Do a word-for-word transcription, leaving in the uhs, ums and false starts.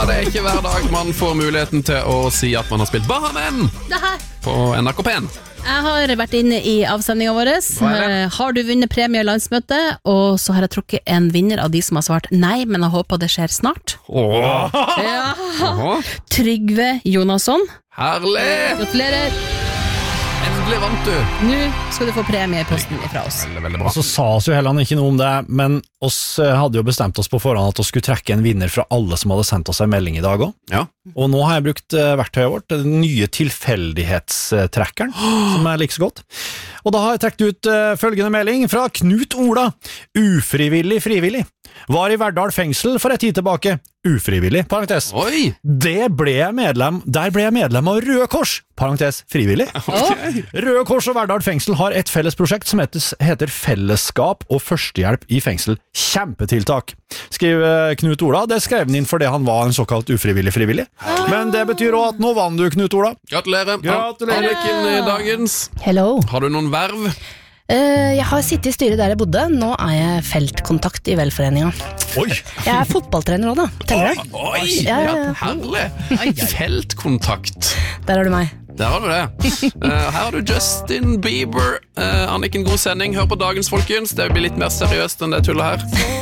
Det er ikke hver dag man får muligheten til å si at man har spilt Bahamen på N R K P en. Jeg har vært inne i avsendingen vår. Har du vunnet premie i landsmøtet? Og så har jeg trukket en vinner av de som har svart nei, men jeg håper det skjer snart. Åh. Ja. Trygve Jonasson. Herlig! Gratulerer. Endelig vant du. Nå skal du få premie i posten fra oss. Veldig, veldig bra. Så sa oss jo heller ikke noe om det, men oss hadde jo bestemt oss på forhånd at oss skulle trekke en vinner fra alle som hadde sendt oss en melding i dag også. Ja. Og nå har jeg brukt verktøyet vårt, den nye tilfeldighetstrekkeren, som jeg liker så godt. Og da har jeg trekt ut følgende melding fra Knut Ola. Ufrivillig frivillig. Var i Verdal fengsel for et tid tilbake. Ufrivillig, parentes. Oi! Det ble jeg medlem, der ble jeg medlem av Røde Kors, parentes, frivillig. Okay. Røde Kors og Verdal fengsel har et felles prosjekt som heter, heter Fellesskap og førstehjelp i fengsel. Kjempetiltak. Skriver Knut Ola, det skrev han inn fordi han var en såkalt ufrivillig frivillig. Men det betyr også at nå vann du, Knut Ola. Gratulerer. Gratulerer. Anniken i dagens. Hello. Har du noen verv? Uh, jeg har sittet i styret der jeg bodde. Nå er jeg feltkontakt i velforeningen. Oi! Jeg er fotballtrener også da. Teller det? Oi, Ja, ja, ja. herlig. Feltkontakt. Der har du meg. Der har du det. Uh, her har du Justin Bieber. Uh, Anniken, god sending. Hør på dagens, folkens. Det blir litt mer seriøst enn det tullet her.